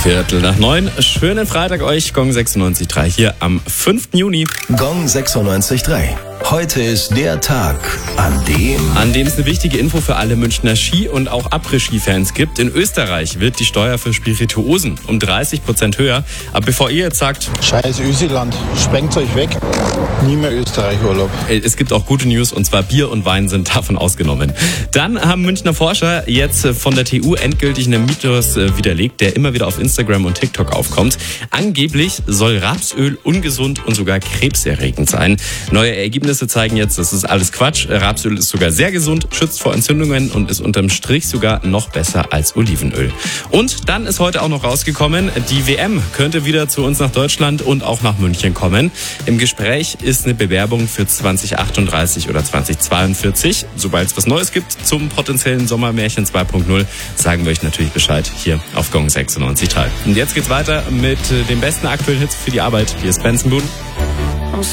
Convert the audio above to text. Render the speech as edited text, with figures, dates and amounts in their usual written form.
8:15. Schönen Freitag euch, Gong 96.3 hier am 5. Juni. Gong 96.3. Heute ist der Tag, an dem es eine wichtige Info für alle Münchner Ski- und auch Après-Ski-Fans gibt. In Österreich wird die Steuer für Spirituosen um 30% höher. Aber bevor ihr jetzt sagt, scheiß Ösiland, sprengt euch weg, nie mehr Österreich-Urlaub. Es gibt auch gute News, und zwar Bier und Wein sind davon ausgenommen. Dann haben Münchner Forscher jetzt von der TU endgültig einen Mythos widerlegt, der immer wieder auf Instagram und TikTok aufkommt. Angeblich soll Rapsöl ungesund und sogar krebserregend sein. Neue Ergebnisse zeigen jetzt, das ist alles Quatsch. Rapsöl ist sogar sehr gesund, schützt vor Entzündungen und ist unterm Strich sogar noch besser als Olivenöl. Und dann ist heute auch noch rausgekommen, die WM könnte wieder zu uns nach Deutschland und auch nach München kommen. Im Gespräch ist eine Bewerbung für 2038 oder 2042. Sobald es was Neues gibt zum potenziellen Sommermärchen 2.0, sagen wir euch natürlich Bescheid hier auf Gong 96.3. Und jetzt geht's weiter mit den besten aktuellen Hits für die Arbeit. Hier ist Benson Boone.